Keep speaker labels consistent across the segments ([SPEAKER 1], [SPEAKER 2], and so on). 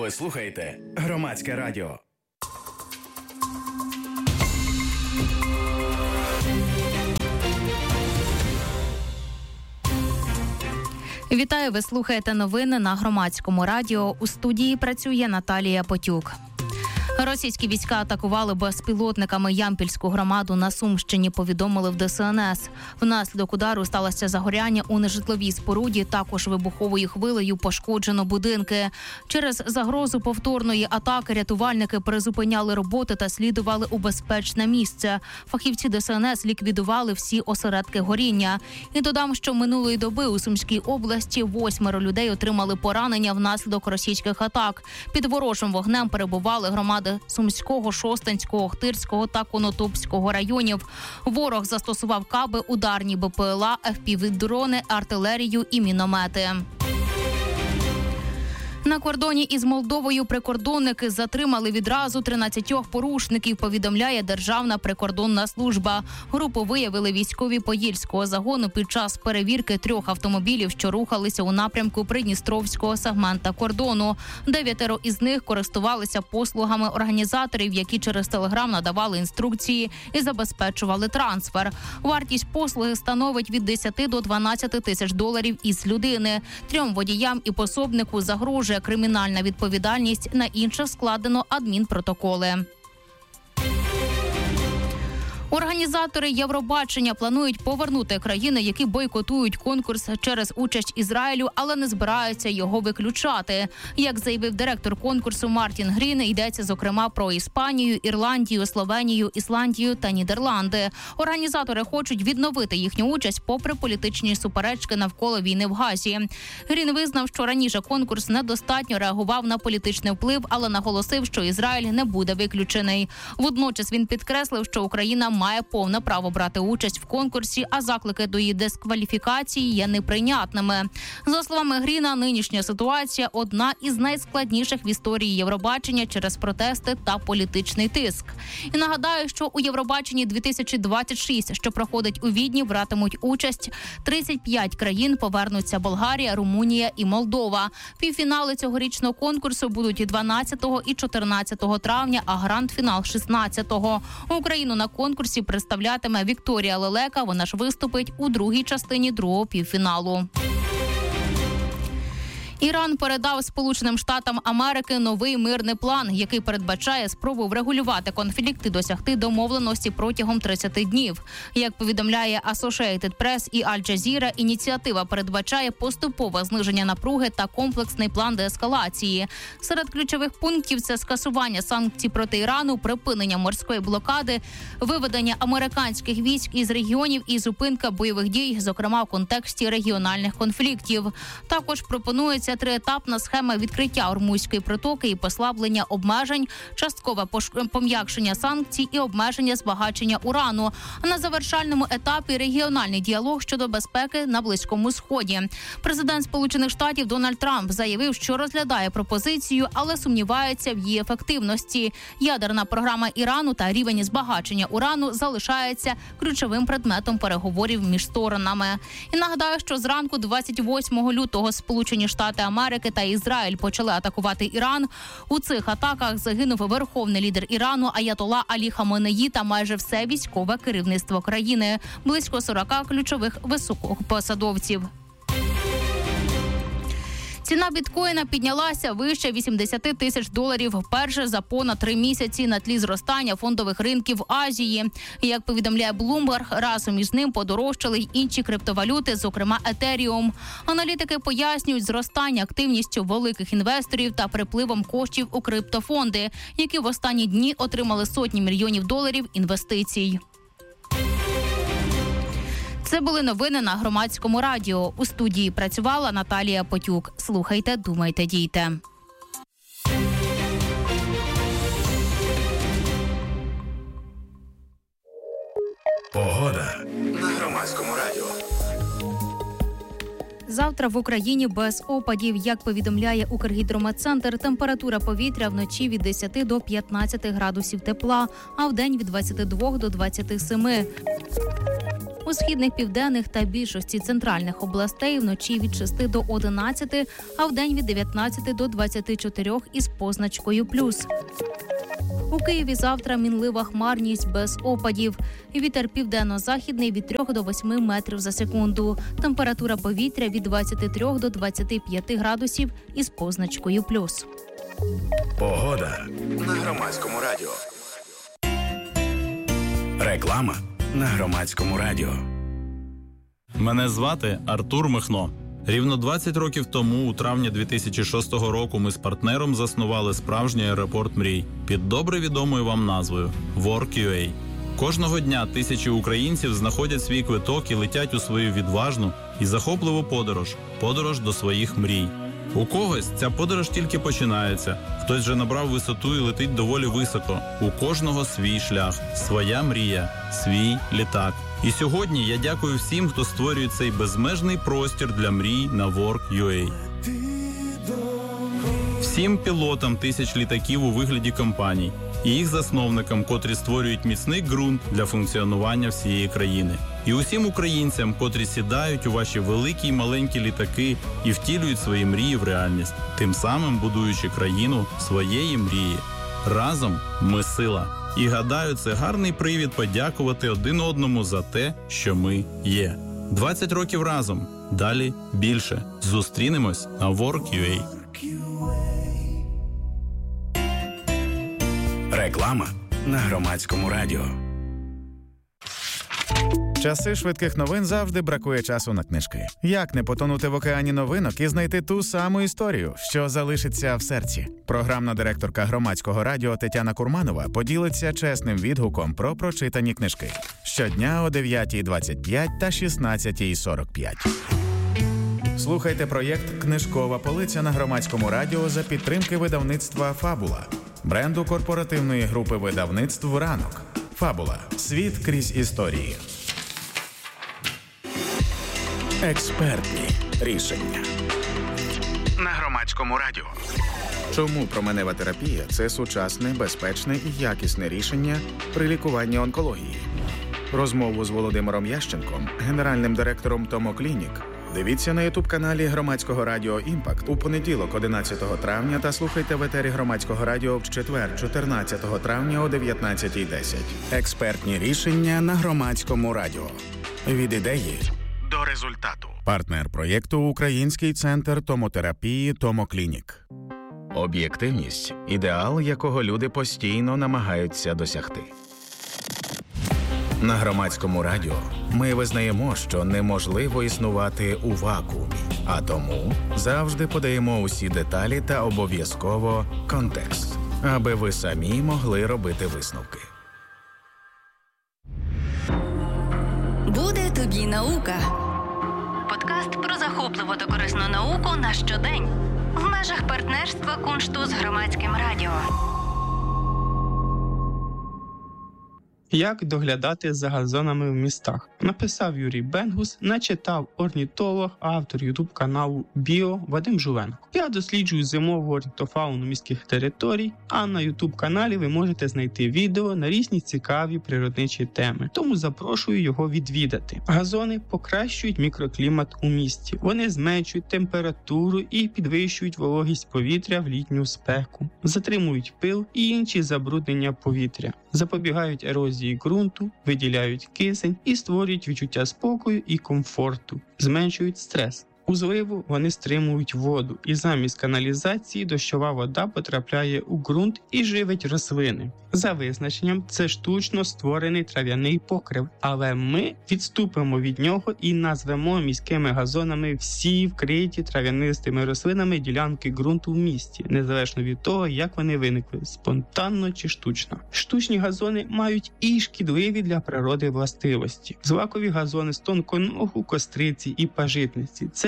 [SPEAKER 1] Ви слухаєте Громадське радіо.
[SPEAKER 2] Вітаю, ви слухаєте новини на Громадському радіо. У студії працює Наталія Потюк. Російські війська атакували безпілотниками Ямпільську громаду на Сумщині, повідомили в ДСНС. Внаслідок удару сталося загоряння у нежитловій споруді, також вибуховою хвилею пошкоджено будинки. Через загрозу повторної атаки рятувальники призупиняли роботи та слідували у безпечне місце. Фахівці ДСНС ліквідували всі осередки горіння. І додам, що минулої доби у Сумській області 8 людей отримали поранення внаслідок російських атак. Під ворожим вогнем перебували громади Сумського, Шостинського, Охтирського та Конотопського районів. Ворог застосував каби, ударні БПЛА, FPV-дрони, артилерію і міномети. На кордоні із Молдовою прикордонники затримали відразу 13 порушників, повідомляє Державна прикордонна служба. Групу виявили військові Подільського загону під час перевірки 3 автомобілів, що рухалися у напрямку придністровського сегмента кордону. 9 із них користувалися послугами організаторів, які через Телеграм надавали інструкції і забезпечували трансфер. Вартість послуги становить від 10 до 12 тисяч доларів із людини. 3 водіям і пособнику загрожує кримінальна відповідальність, на інших складено адмінпротоколи. Організатори Євробачення планують повернути країни, які бойкотують конкурс через участь Ізраїлю, але не збираються його виключати. Як заявив директор конкурсу Мартін Грін, йдеться зокрема про Іспанію, Ірландію, Словенію, Ісландію та Нідерланди. Організатори хочуть відновити їхню участь попри політичні суперечки навколо війни в Газі. Грін визнав, що раніше конкурс недостатньо реагував на політичний вплив, але наголосив, що Ізраїль не буде виключений. Водночас він підкреслив, що Україна має повне право брати участь в конкурсі, а заклики до її дискваліфікації є неприйнятними. За словами Гріна, нинішня ситуація – одна із найскладніших в історії Євробачення через протести та політичний тиск. І нагадаю, що у Євробаченні 2026, що проходить у Відні, братимуть участь 35 країн, повернуться Болгарія, Румунія і Молдова. Півфінали цьогорічного конкурсу будуть 12 і 14 травня, а гранд-фінал 16-го. Україну на конкурсі представлятиме Вікторія Лелека, вона ж виступить у другій частині другого півфіналу. Іран передав Сполученим Штатам Америки новий мирний план, який передбачає спробу врегулювати конфлікт і досягти домовленості протягом 30 днів. Як повідомляє Associated Press і Аль Джазіра, ініціатива передбачає поступове зниження напруги та комплексний план деескалації. Серед ключових пунктів – це скасування санкцій проти Ірану, припинення морської блокади, виведення американських військ із регіонів і зупинка бойових дій, зокрема в контексті регіональних конфліктів. Також пропонується триетапна схема відкриття Ормузької протоки і послаблення обмежень, часткове пом'якшення санкцій і обмеження збагачення урану. А на завершальному етапі регіональний діалог щодо безпеки на Близькому Сході. Президент Сполучених Штатів Дональд Трамп заявив, що розглядає пропозицію, але сумнівається в її ефективності. Ядерна програма Ірану та рівень збагачення урану залишається ключовим предметом переговорів між сторонами. І нагадаю, що зранку 28 лютого Сполучені Штати Америки та Ізраїль почали атакувати Іран. У цих атаках загинув верховний лідер Ірану Аятолла Алі Хаменеї та майже все військове керівництво країни, близько 40 ключових високопосадовців. Ціна біткоїна піднялася вище 80 тисяч доларів вперше за понад 3 місяці на тлі зростання фондових ринків Азії. Як повідомляє Bloomberg, разом із ним подорожчали й інші криптовалюти, зокрема Етеріум. Аналітики пояснюють зростання активністю великих інвесторів та припливом коштів у криптофонди, які в останні дні отримали сотні мільйонів доларів інвестицій. Це були новини на Громадському радіо. У студії працювала Наталія Потюк. Слухайте, думайте, дійте.
[SPEAKER 1] Погода на Громадському радіо.
[SPEAKER 2] Завтра в Україні без опадів. Як повідомляє Укргідрометцентр, температура повітря вночі від 10 до 15 градусів тепла, а вдень від 22 до 27. У східних, південних та більшості центральних областей вночі від 6 до 11, а вдень від 19 до 24 із позначкою «плюс». У Києві завтра мінлива хмарність без опадів. Вітер південно-західний від 3 до 8 метрів за секунду. Температура повітря від 23 до 25 градусів із позначкою «плюс».
[SPEAKER 1] Погода на Громадському радіо. Реклама на Громадському радіо.
[SPEAKER 3] Мене звати Артур Михно. Рівно 20 років тому, у травні 2006 року, ми з партнером заснували справжній аеропорт мрій під добре відомою вам назвою Work.ua. Кожного дня тисячі українців знаходять свій квиток і летять у свою відважну і захопливу подорож до своїх мрій. У когось ця подорож тільки починається, хтось вже набрав висоту і летить доволі високо. У кожного свій шлях, своя мрія, свій літак. І сьогодні я дякую всім, хто створює цей безмежний простір для мрій на Work.ua. Всім пілотам тисяч літаків у вигляді компаній і їх засновникам, котрі створюють міцний ґрунт для функціонування всієї країни. І усім українцям, котрі сідають у ваші великі й маленькі літаки і втілюють свої мрії в реальність, тим самим будуючи країну своєї мрії. Разом ми сила. І гадаю, це гарний привід подякувати один одному за те, що ми є. 20 років разом. Далі більше. Зустрінемось на Work.ua.
[SPEAKER 1] Реклама на Громадському радіо.
[SPEAKER 4] Часи швидких новин завжди бракує часу на книжки. Як не потонути в океані новинок і знайти ту саму історію, що залишиться в серці? Програмна директорка Громадського радіо Тетяна Курманова поділиться чесним відгуком про прочитані книжки. Щодня о 9:25 та 16:45. Слухайте проєкт «Книжкова полиця» на Громадському радіо за підтримки видавництва «Фабула», бренду корпоративної групи видавництв «Ранок». «Фабула. Світ крізь історії».
[SPEAKER 1] Експертні рішення на Громадському радіо.
[SPEAKER 4] Чому променева терапія – це сучасне, безпечне і якісне рішення при лікуванні онкології? Розмову з Володимиром Ященком, генеральним директором Томоклінік, дивіться на ютуб-каналі Громадського радіо «Імпакт» у понеділок 11 травня та слухайте в етері Громадського радіо в четвер 14 травня о 19:10.
[SPEAKER 1] Експертні рішення на Громадському радіо. Від ідеї до результату.
[SPEAKER 4] Партнер проєкту – Український центр томотерапії «Томоклінік». Об'єктивність – ідеал, якого люди постійно намагаються досягти. На Громадському радіо ми визнаємо, що неможливо існувати у вакуумі, а тому завжди подаємо усі деталі та обов'язково контекст, аби ви самі могли робити висновки.
[SPEAKER 5] Буде тобі наука.
[SPEAKER 2] Подкаст про захопливу та корисну науку на щодень. В межах партнерства Куншту з Громадським радіо.
[SPEAKER 6] Як доглядати за газонами в містах? Написав Юрій Бенгус, начитав орнітолог, автор ютуб-каналу «Біо» Вадим Жуленко. Я досліджую зимову орнітофауну міських територій, а на ютуб-каналі ви можете знайти відео на різні цікаві природничі теми. Тому запрошую його відвідати. Газони покращують мікроклімат у місті. Вони зменшують температуру і підвищують вологість повітря в літню спеку. Затримують пил і інші забруднення повітря. Запобігають ерозії ґрунту, виділяють кисень і створюють відчуття спокою і комфорту, зменшують стрес. У зливу вони стримують воду, і замість каналізації дощова вода потрапляє у ґрунт і живить рослини. За визначенням, це штучно створений трав'яний покрив, але ми відступимо від нього і назвемо міськими газонами всі вкриті трав'янистими рослинами ділянки ґрунту в місті, незалежно від того, як вони виникли – спонтанно чи штучно. Штучні газони мають і шкідливі для природи властивості. Злакові газони з тонконогу, костриці і пажитниці – це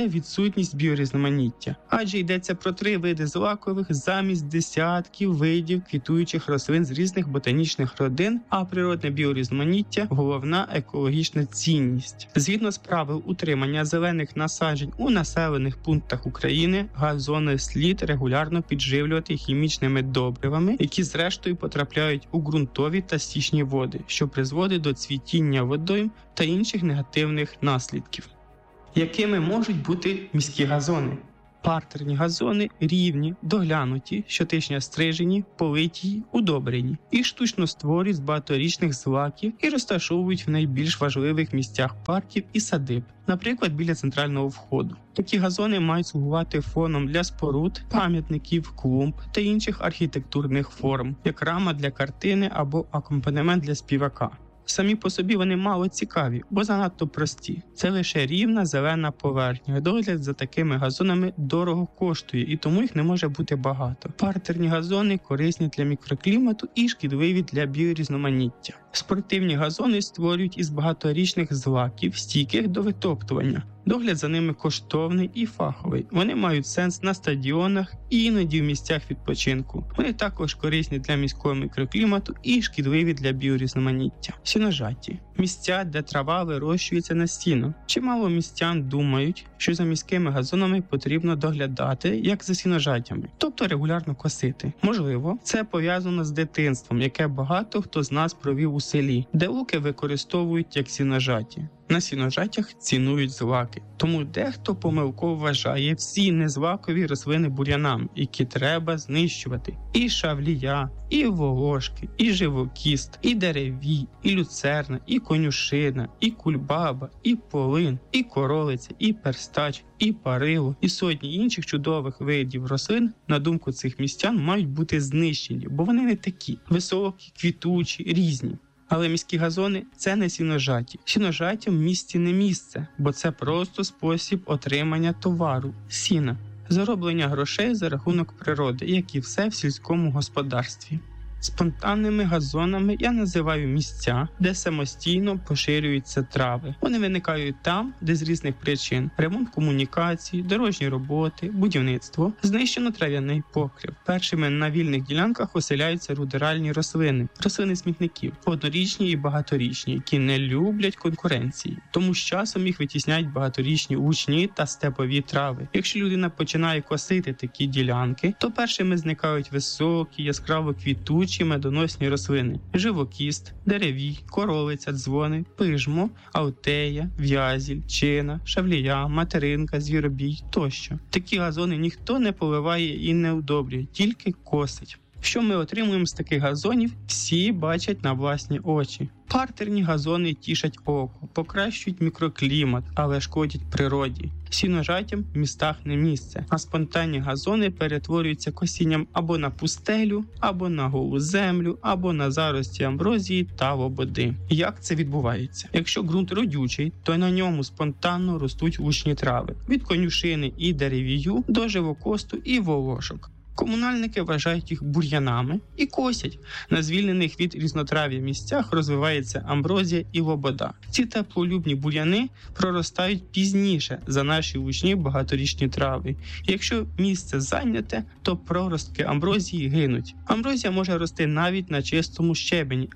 [SPEAKER 6] це відсутність біорізноманіття. Адже йдеться про 3 види злакових замість десятків видів квітуючих рослин з різних ботанічних родин, а природне біорізноманіття – головна екологічна цінність. Згідно з правил утримання зелених насаджень у населених пунктах України, газони слід регулярно підживлювати хімічними добривами, які зрештою потрапляють у ґрунтові та стічні води, що призводить до цвітіння водойм та інших негативних наслідків. Якими можуть бути міські газони? Партерні газони рівні, доглянуті, щотижня стрижені, политі, удобрені і штучно створюють з багаторічних злаків і розташовують в найбільш важливих місцях парків і садиб, наприклад, біля центрального входу. Такі газони мають слугувати фоном для споруд, пам'ятників, клумб та інших архітектурних форм, як рама для картини або акомпанемент для співака. Самі по собі вони мало цікаві, бо занадто прості. Це лише рівна зелена поверхня. Догляд за такими газонами дорого коштує, і тому їх не може бути багато. Партерні газони корисні для мікроклімату і шкідливі для біорізноманіття. Спортивні газони створюють із багаторічних злаків, стійких до витоптування. Догляд за ними коштовний і фаховий. Вони мають сенс на стадіонах і іноді в місцях відпочинку. Вони також корисні для міського мікроклімату і шкідливі для біорізноманіття. Сіножаті – місця, де трава вирощується на сіно. Чимало містян думають, що за міськими газонами потрібно доглядати, як за сіножатями, тобто регулярно косити. Можливо, це пов'язано з дитинством, яке багато хто з нас провів у селі, де луки використовують як сіножаті. На сіножатях цінують злаки. Тому дехто помилково вважає всі незлакові рослини бур'янами, які треба знищувати. І шавлія, і волошки, і живокіст, і деревій, і люцерна, і конюшина, і кульбаба, і полин, і королиця, і перстач, і парило, і сотні інших чудових видів рослин, на думку цих містян, мають бути знищені, бо вони не такі – високі, квітучі, різні. Але міські газони – це не сіножаті. Сіножаттям в місті не місце, бо це просто спосіб отримання товару – сіна. Зароблення грошей за рахунок природи, як і все в сільському господарстві. Спонтанними газонами я називаю місця, де самостійно поширюються трави. Вони виникають там, де з різних причин – ремонт комунікацій, дорожні роботи, будівництво – знищено трав'яний покрив. Першими на вільних ділянках оселяються рудеральні рослини – рослини смітників, однорічні і багаторічні, які не люблять конкуренції. Тому з часом їх витісняють багаторічні лучні та степові трави. Якщо людина починає косити такі ділянки, то першими зникають високі, яскраво квітучі, медоносні рослини – живокіст, деревій, королиця, дзвони, пижмо, аутея, в'язіль, чина, шавлія, материнка, звіробій тощо. Такі газони ніхто не поливає і не удобрює, тільки косить. Що ми отримуємо з таких газонів, всі бачать на власні очі. Партерні газони тішать око, покращують мікроклімат, але шкодять природі. Сіножаттям в містах не місце, а спонтанні газони перетворюються косінням або на пустелю, або на голу землю, або на зарості амброзії та лободи. Як це відбувається? Якщо ґрунт родючий, то на ньому спонтанно ростуть лучні трави – від конюшини і деревію до живокосту і волошок. Комунальники вважають їх бур'янами і косять. На звільнених від різнотрав'я місцях розвивається амброзія і лобода. Ці теплолюбні бур'яни проростають пізніше за наші лучні багаторічні трави. І якщо місце зайняте, то проростки амброзії гинуть. Амброзія може рости навіть на чистому щебені,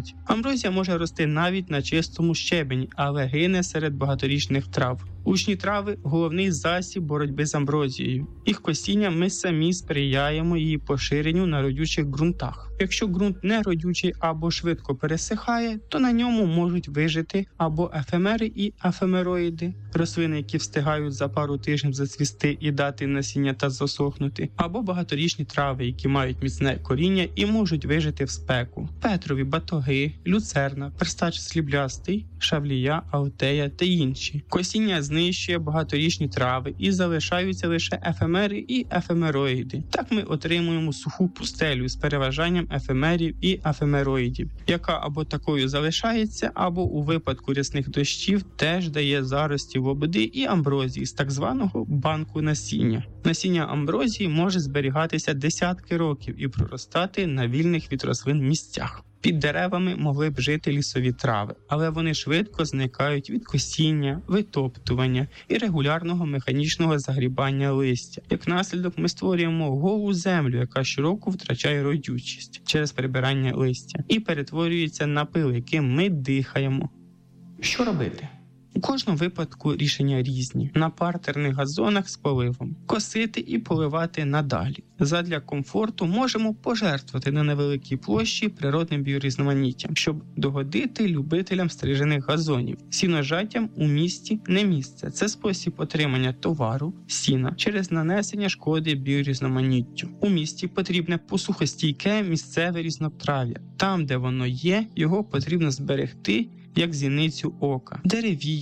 [SPEAKER 6] але гине серед багаторічних трав. Лучні трави – головний засіб боротьби з амброзією. Їх косіння ми самі сприяємо її поширенню на родючих ґрунтах. Якщо ґрунт не родючий або швидко пересихає, то на ньому можуть вижити або ефемери і ефемероїди – рослини, які встигають за пару тижнів зацвісти і дати насіння та засохнути, або багаторічні трави, які мають міцне коріння і можуть вижити в спеку. Петрові батоги, люцерна, перстач сріблястий, шавлія, аутея та інші. Косіння знищує багаторічні трави і залишаються лише ефемери і ефемероїди. Так ми отримуємо суху пустелю з переважанням ефемерів і ефемероїдів, яка або такою залишається, або у випадку рясних дощів теж дає зарості лободи і амброзії з так званого банку насіння. Насіння амброзії може зберігатися десятки років і проростати на вільних від рослин місцях. Під деревами могли б жити лісові трави, але вони швидко зникають від косіння, витоптування і регулярного механічного загрібання листя. Як наслідок ми створюємо голу землю, яка щороку втрачає родючість через прибирання листя і перетворюється на пил, яким ми дихаємо. Що робити? У кожному випадку рішення різні. На партерних газонах з поливом. Косити і поливати надалі. Задля комфорту можемо пожертвувати на невеликій площі природним біорізноманіттям, щоб догодити любителям стрижених газонів. Сіножаттям у місті не місце. Це спосіб отримання товару, сіна, через нанесення шкоди біорізноманіттю. У місті потрібне посухостійке місцеве різнотрав'я. Там, де воно є, його потрібно зберегти, як зіницю ока. Деревій,